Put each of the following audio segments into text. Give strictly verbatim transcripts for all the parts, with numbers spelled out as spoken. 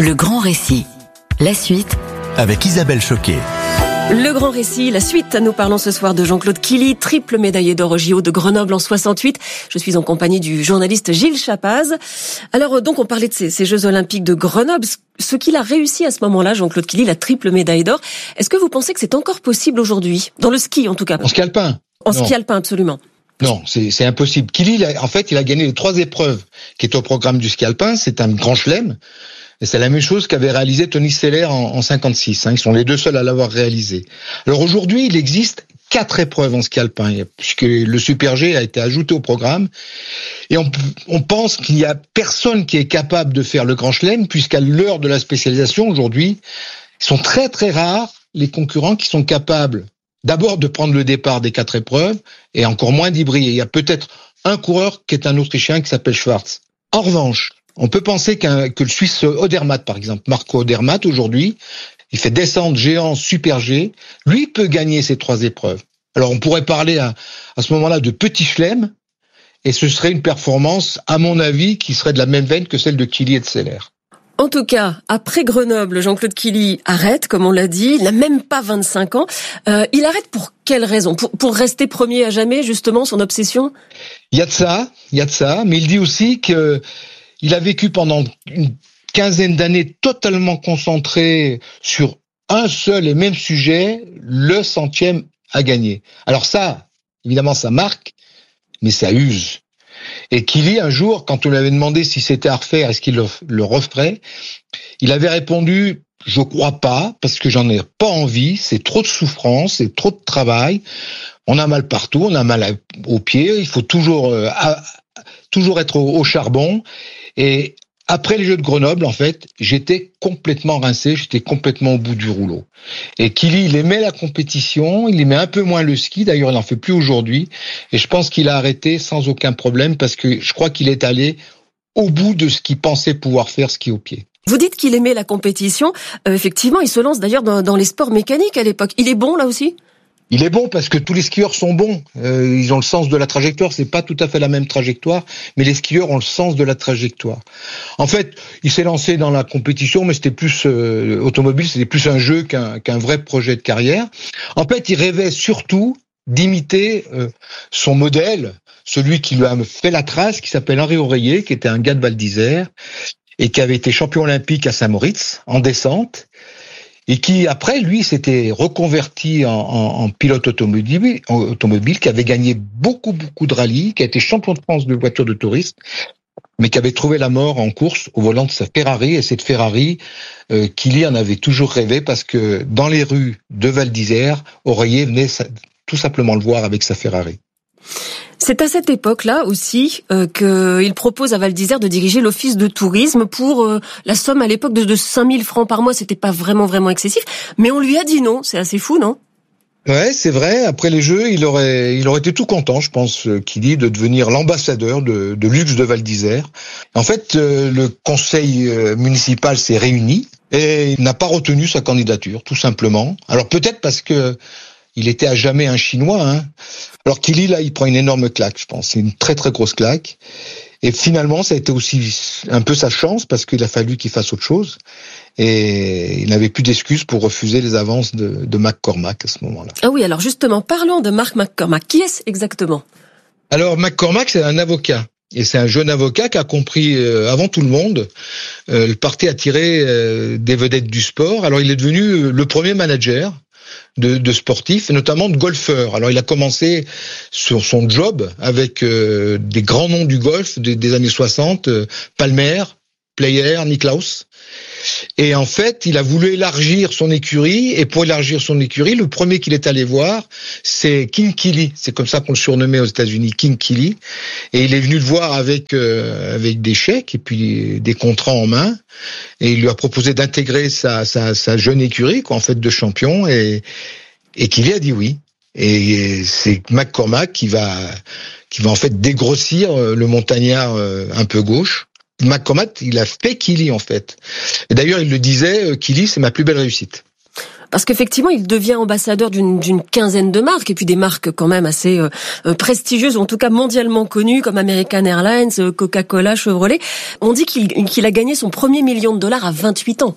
Le grand récit. La suite avec Isabelle Choquet. Le grand récit, la suite. Nous parlons ce soir de Jean-Claude Killy, triple médaillé d'or aux J O de Grenoble en soixante-huit. Je suis en compagnie du journaliste Gilles Chapaz. Alors donc on parlait de ces, ces Jeux Olympiques de Grenoble. Ce qu'il a réussi à ce moment-là, Jean-Claude Killy, la triple médaille d'or. Est-ce que vous pensez que c'est encore possible aujourd'hui? Dans le ski en tout cas. En ski alpin. En non. ski alpin, absolument. Non, c'est, c'est impossible. Killy, il a, en fait, il a gagné les trois épreuves qui est au programme du ski alpin. C'est un grand chelem. Et c'est la même chose qu'avait réalisé Tony Seller en, en cinquante-six. Hein. Ils sont les deux seuls à l'avoir réalisé. Alors aujourd'hui, il existe quatre épreuves en ski alpin, puisque le Super G a été ajouté au programme. Et on, on pense qu'il n'y a personne qui est capable de faire le grand chelem, puisqu'à l'heure de la spécialisation, aujourd'hui, ils sont très très rares les concurrents qui sont capables d'abord de prendre le départ des quatre épreuves, et encore moins d'y briller. Il y a peut-être un coureur qui est un Autrichien qui s'appelle Schwarz. En revanche, on peut penser qu'un, que le Suisse Odermatt, par exemple, Marco Odermatt, aujourd'hui, il fait descente géant Super G, lui peut gagner ces trois épreuves. Alors on pourrait parler à, à ce moment-là de petit chelem, et ce serait une performance, à mon avis, qui serait de la même veine que celle de Killy et de Seller. En tout cas, après Grenoble, Jean-Claude Killy arrête, comme on l'a dit, il n'a même pas vingt-cinq ans. Euh, il arrête pour quelle raison? Pour, pour rester premier à jamais, justement, son obsession? Il y a de ça, il y a de ça, mais il dit aussi que il a vécu pendant une quinzaine d'années totalement concentré sur un seul et même sujet, le centième à gagner. Alors ça, évidemment, ça marque, mais ça use. Et Killy, un jour, quand on lui avait demandé si c'était à refaire, est-ce qu'il le, le referait, il avait répondu « Je crois pas, parce que j'en ai pas envie, c'est trop de souffrance, c'est trop de travail, on a mal partout, on a mal aux pieds, il faut toujours, euh, à, toujours être au, au charbon. » Et après les Jeux de Grenoble, en fait, j'étais complètement rincé, j'étais complètement au bout du rouleau. Et Killy, il aimait la compétition, il aimait un peu moins le ski, d'ailleurs il n'en fait plus aujourd'hui, et je pense qu'il a arrêté sans aucun problème, parce que je crois qu'il est allé au bout de ce qu'il pensait pouvoir faire ski au pied. Vous dites qu'il aimait la compétition, euh, effectivement, il se lance d'ailleurs dans, dans les sports mécaniques à l'époque. Il est bon là aussi ? Il est bon parce que tous les skieurs sont bons. Euh, ils ont le sens de la trajectoire. C'est pas tout à fait la même trajectoire, mais les skieurs ont le sens de la trajectoire. En fait, il s'est lancé dans la compétition, mais c'était plus euh, automobile, c'était plus un jeu qu'un, qu'un vrai projet de carrière. En fait, il rêvait surtout d'imiter euh, son modèle, celui qui lui a fait la trace, qui s'appelle Henri Oreiller, qui était un gars de Val d'Isère et qui avait été champion olympique à Saint-Moritz en descente. Et qui, après, lui, s'était reconverti en, en, en pilote automobile, en automobile, qui avait gagné beaucoup, beaucoup de rallyes, qui a été champion de France de voiture de tourisme, mais qui avait trouvé la mort en course au volant de sa Ferrari. Et cette Ferrari, euh, Killy en avait toujours rêvé, parce que dans les rues de Val d'Isère, Oreiller venait tout simplement le voir avec sa Ferrari. C'est à cette époque-là aussi euh, qu'il propose à Val d'Isère de diriger l'office de tourisme pour euh, la somme à l'époque de, de cinq mille francs par mois. C'était pas vraiment vraiment excessif, mais on lui a dit non. C'est assez fou, non? Ouais, c'est vrai. Après les Jeux, il aurait, il aurait été tout content, je pense, Killy, de devenir l'ambassadeur de, de luxe de Val d'Isère. En fait, euh, le conseil municipal s'est réuni et il n'a pas retenu sa candidature, tout simplement. Alors peut-être parce que il était à jamais un Chinois, hein. Alors Killy, là, il prend une énorme claque, je pense. C'est une très, très grosse claque. Et finalement, ça a été aussi un peu sa chance, parce qu'il a fallu qu'il fasse autre chose. Et il n'avait plus d'excuses pour refuser les avances de, de McCormack à ce moment-là. Ah oui, alors justement, parlons de Mark McCormack. Qui est-ce exactement? Alors, McCormack, c'est un avocat. Et c'est un jeune avocat qui a compris, euh, avant tout le monde, euh, le parti attirer euh, des vedettes du sport. Alors, il est devenu le premier manager De, de sportifs, et notamment de golfeurs. Alors il a commencé sur son job avec euh, des grands noms du golf des, des années soixante, euh, Palmer, Player, Nicklaus. Et en fait, il a voulu élargir son écurie, et pour élargir son écurie, le premier qu'il est allé voir, c'est King Killy. C'est comme ça qu'on le surnommait aux États-Unis, King Killy. Et il est venu le voir avec euh, avec des chèques et puis des contrats en main, et il lui a proposé d'intégrer sa sa, sa jeune écurie, quoi, en fait, de champion. Et et Killy a dit oui. Et c'est McCormack qui va qui va en fait dégrossir le montagnard un peu gauche. McCormack, il a fait Killy, en fait. Et d'ailleurs, il le disait, Killy, c'est ma plus belle réussite. Parce qu'effectivement, il devient ambassadeur d'une, d'une quinzaine de marques, et puis des marques quand même assez euh, prestigieuses, ou en tout cas mondialement connues, comme American Airlines, Coca-Cola, Chevrolet. On dit qu'il, qu'il a gagné son premier million de dollars à vingt-huit ans.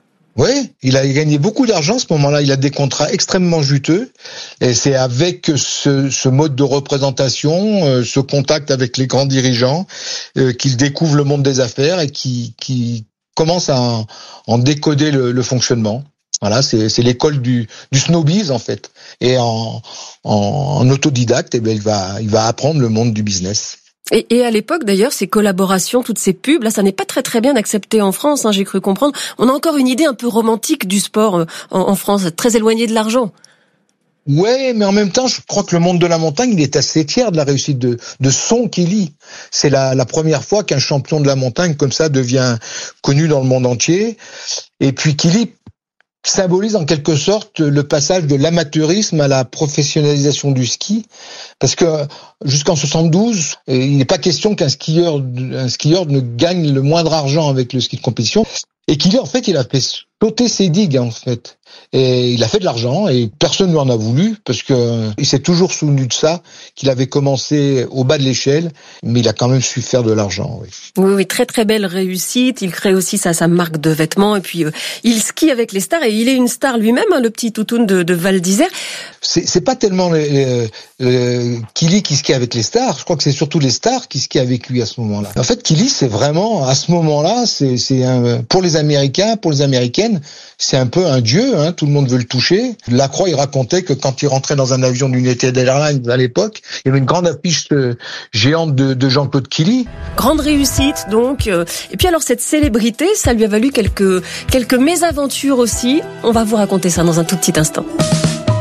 Oui, il a gagné beaucoup d'argent à ce moment-là. Il a des contrats extrêmement juteux. Et c'est avec ce, ce mode de représentation, euh, ce contact avec les grands dirigeants, euh, qu'il découvre le monde des affaires et qui, qui commence à en, en décoder le, le fonctionnement. Voilà, c'est, c'est l'école du, du snobisme en fait. Et en, en, en autodidacte, eh bien, il va, il va apprendre le monde du business. Et, et à l'époque, d'ailleurs, ces collaborations, toutes ces pubs, là, ça n'est pas très très bien accepté en France, hein, j'ai cru comprendre. On a encore une idée un peu romantique du sport euh, en, en France, très éloignée de l'argent. Ouais, mais en même temps, je crois que le monde de la montagne, il est assez fier de la réussite de, de son Killy. C'est la, la première fois qu'un champion de la montagne comme ça devient connu dans le monde entier. Et puis Killy symbolise en quelque sorte le passage de l'amateurisme à la professionnalisation du ski, parce que jusqu'en soixante-douze, il n'est pas question qu'un skieur, un skieur ne gagne le moindre argent avec le ski de compétition. Et qu'il en fait, il a fait sauter ses digues en fait, et il a fait de l'argent et personne ne lui en a voulu parce que il s'est toujours souvenu de ça, qu'il avait commencé au bas de l'échelle, mais il a quand même su faire de l'argent. Oui, oui, oui, très très belle réussite. Il crée aussi sa sa marque de vêtements et puis euh, il skie avec les stars et il est une star lui-même, hein, le petit toutoun de, de Val d'Isère. C'est, c'est pas tellement les, les, les, Killy qui skie avec les stars. Je crois que c'est surtout les stars qui skient avec lui à ce moment-là. En fait, Killy, c'est vraiment à ce moment-là, c'est, c'est un, pour les Américains, pour les Américaines, c'est un peu un dieu. Hein, tout le monde veut le toucher. Lacroix, il racontait que quand il rentrait dans un avion d'United Airlines à l'époque, il y avait une grande affiche euh, géante de, de Jean-Claude Killy. Grande réussite, donc. Et puis alors, cette célébrité, ça lui a valu quelques quelques mésaventures aussi. On va vous raconter ça dans un tout petit instant.